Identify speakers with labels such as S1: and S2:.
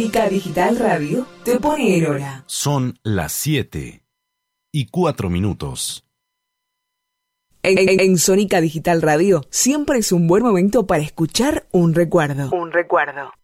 S1: Sónica Digital Radio te pone en hora.
S2: Son las 7:04.
S1: En Sónica Digital Radio siempre es un buen momento para escuchar un recuerdo.